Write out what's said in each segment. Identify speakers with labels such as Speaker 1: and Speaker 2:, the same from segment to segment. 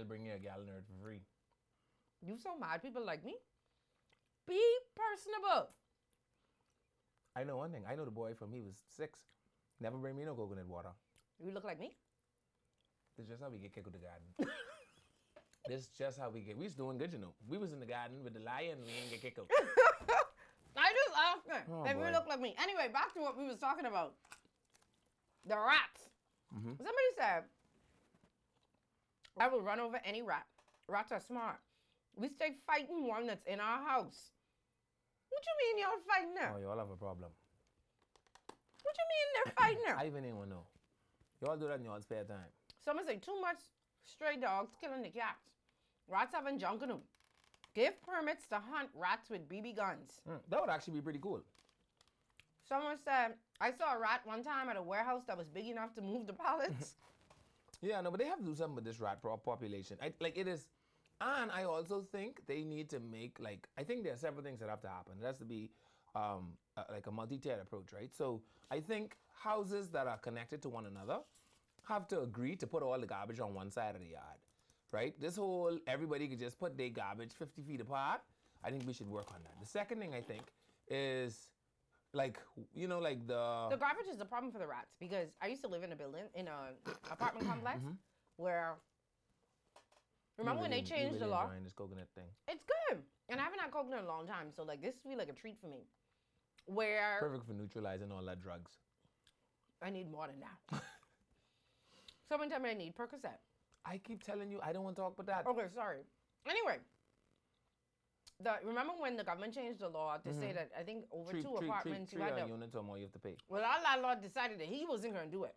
Speaker 1: bring you a gallon of it for free.
Speaker 2: You so mad people like me? Be personable.
Speaker 1: I know one thing. I know the boy from he was 6. Never bring me no coconut water.
Speaker 2: You look like me?
Speaker 1: This is just how we get kicked with the garden. This is just how we get. We was doing good, you know. We was in the garden with the lion. We ain't get kicked out.
Speaker 2: I just asked
Speaker 1: Oh,
Speaker 2: if
Speaker 1: boy.
Speaker 2: you look like me. Anyway, back to what we was talking about. The rats. Somebody said, I will run over any rat. Rats are smart. We stay fighting one that's in our house. What you mean y'all fighting them?
Speaker 1: Oh, y'all have a problem.
Speaker 2: What you mean they're fighting them?
Speaker 1: I even ain't want to know. Y'all do that in y'all spare time.
Speaker 2: Someone say too much stray dogs killing the cats. Rats having junk in them. Give permits to hunt rats with BB guns.
Speaker 1: That would actually be pretty cool.
Speaker 2: Someone said, I saw a rat one time at a warehouse that was big enough to move the pallets.
Speaker 1: Yeah, no, but they have to do something with this rat population. It is, and I also think they need to make I think there are several things that have to happen. It has to be like a multi-tiered approach, right? So I think houses that are connected to one another have to agree to put all the garbage on one side of the yard, right? This whole everybody could just put their garbage 50 feet apart. I think we should work on that. The second thing I think is the
Speaker 2: The garbage is the problem for the rats because I used to live in a building, in an apartment complex where, remember when they changed the law?
Speaker 1: Enjoying this coconut thing.
Speaker 2: It's good. And I haven't had coconut in a long time, so this would be like a treat for me. Where
Speaker 1: Perfect for neutralizing all that drugs.
Speaker 2: I need more than that. Someone tell me I need Percocet.
Speaker 1: I keep telling you, I don't want to talk about that.
Speaker 2: Okay, sorry. Anyway, remember when the government changed the law to say that I think over two apartments you had to...
Speaker 1: units or more you have to pay.
Speaker 2: Well, our landlord decided that he wasn't going to do it.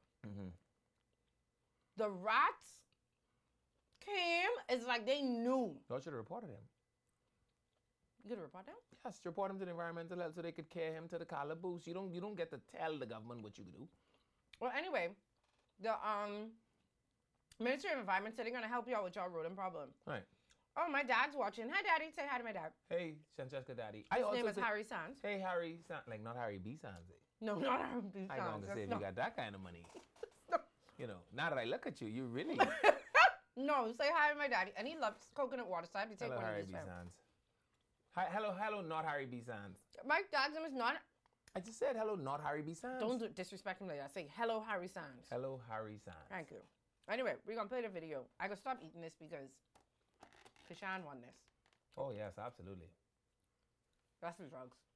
Speaker 2: The rats came, it's like they knew.
Speaker 1: Y'all should have reported him.
Speaker 2: You could report them?
Speaker 1: Yes, report him to the environmental health so they could carry him to the calaboose. You don't get to tell the government what you do.
Speaker 2: Well, anyway, the Ministry of Environment said they're going to help you out with your rodent problem.
Speaker 1: Right.
Speaker 2: Oh, my dad's watching. Hi, Daddy. Say hi to my dad.
Speaker 1: Hey, Francesca Daddy.
Speaker 2: His name is Harry Sands.
Speaker 1: Hey, Harry Sands. Like, not Harry B. Sands.
Speaker 2: No, not Harry B. Sands.
Speaker 1: I going to say, if you got that kind of money. You know, now that I look at you, you really...
Speaker 2: No, say hi to my daddy. And he loves coconut water, so I have to take
Speaker 1: Hello,
Speaker 2: one
Speaker 1: Harry
Speaker 2: of
Speaker 1: B.
Speaker 2: these.
Speaker 1: Sands. Hi, hello, not Harry B. Sands.
Speaker 2: My dad's name is not...
Speaker 1: I just said hello, not Harry B. Sands.
Speaker 2: Don't disrespect him like that. Say hello, Harry Sands.
Speaker 1: Hello, Harry Sands.
Speaker 2: Thank you. Anyway, we're going to play the video. I got to stop eating this because Kashan won this.
Speaker 1: Oh, yes, absolutely.
Speaker 2: That's the drugs.